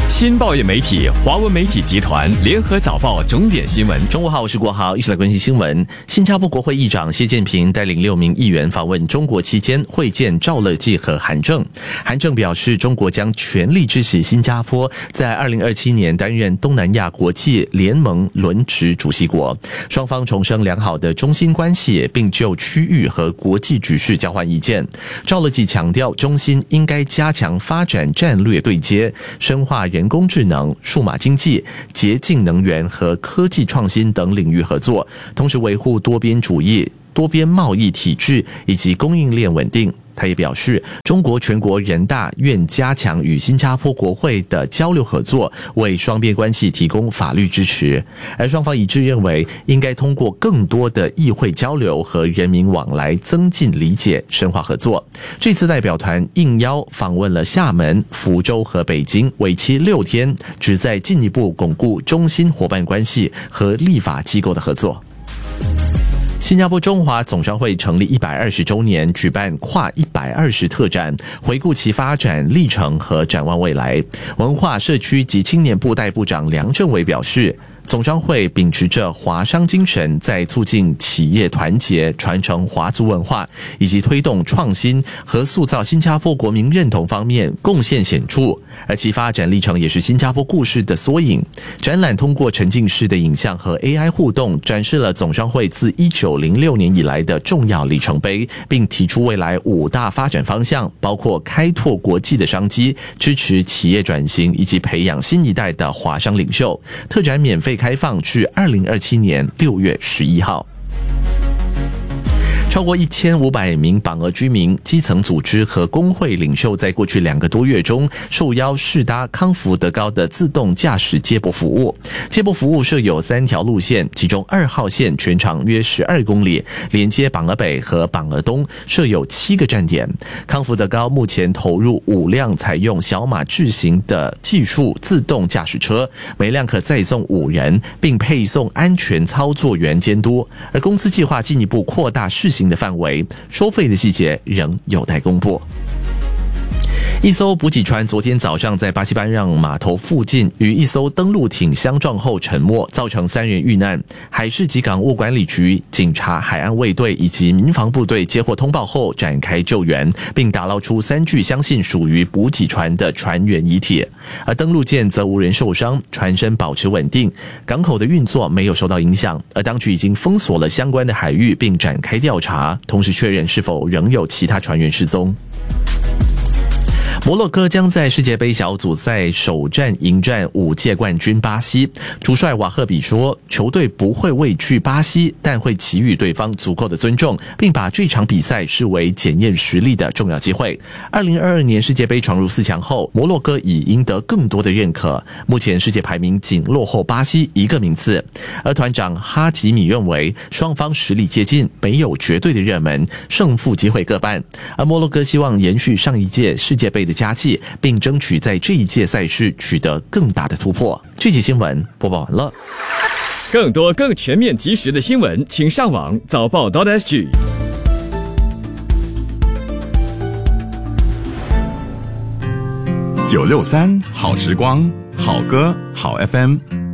新报业媒体华文媒体集团联合早报重点新闻。 中午好，我是国豪，一起来关心新闻。新加坡国会议长习近平带领6名议员访问中国期间会见赵乐际和韩正。韩正表示，中国将全力支持新加坡在2027年担任东南亚国际联盟轮值主席国。双方重申良好的中新关系，并就区域和国际局势交换意见。赵乐际强调，中新应该加强发展战略对接，深化人工智能、数码经济、洁净能源和科技创新等领域合作，同时维护多边主义、多边贸易体制以及供应链稳定。他也表示，中国全国人大愿加强与新加坡国会的交流合作，为双边关系提供法律支持。而双方一致认为，应该通过更多的议会交流和人民往来，增进理解，深化合作。这次代表团应邀访问了厦门、福州和北京，为期6天，旨在进一步巩固中新伙伴关系和立法机构的合作。新加坡中华总商会成立120周年，举办跨120特展，回顾其发展历程和展望未来。文化社区及青年部代部长梁政伟表示，总商会秉持着华商精神，在促进企业团结、传承华族文化以及推动创新和塑造新加坡国民认同方面贡献显著，而其发展历程也是新加坡故事的缩影。展览通过沉浸式的影像和 AI 互动，展示了总商会自1906年以来的重要里程碑，并提出未来5大发展方向，包括开拓国际的商机、支持企业转型以及培养新一代的华商领袖。特展免费开放至2027年6月11号。超过1500名榜额居民、基层组织和工会领袖在过去2个多月中受邀试搭康福德高的自动驾驶接驳服务。接驳服务设有3条路线，其中2号线全长约12公里，连接榜额北和榜额东，设有7个站点。康福德高目前投入5辆采用小马智行的技术自动驾驶车，每辆可载送5人，并配送安全操作员监督。而公司计划进一步扩大试行的范围，收费的细节仍有待公布。一艘补给船昨天早上在巴西班让码头附近与一艘登陆艇相撞后沉没，造成3人遇难。海事及港务管理局、警察、海岸卫队以及民防部队接获通报后展开救援，并打捞出3具相信属于补给船的船员遗体。而登陆舰则无人受伤，船身保持稳定，港口的运作没有受到影响。而当局已经封锁了相关的海域，并展开调查，同时确认是否仍有其他船员失踪。摩洛哥将在世界杯小组赛首战迎战5届冠军巴西。主帅瓦赫比说，球队不会畏惧巴西，但会给予对方足够的尊重，并把这场比赛视为检验实力的重要机会。2022年世界杯闯入4强后，摩洛哥已赢得更多的认可，目前世界排名仅落后巴西1个名次。而团长哈吉米认为，双方实力接近，没有绝对的热门，胜负机会各半。而摩洛哥希望延续上一届世界杯的佳绩，并争取在这一届赛事取得更大的突破。这期新闻播报完了。 更多更全面及时的新闻，请上网早报.sg。 963好时光，好歌好 FM。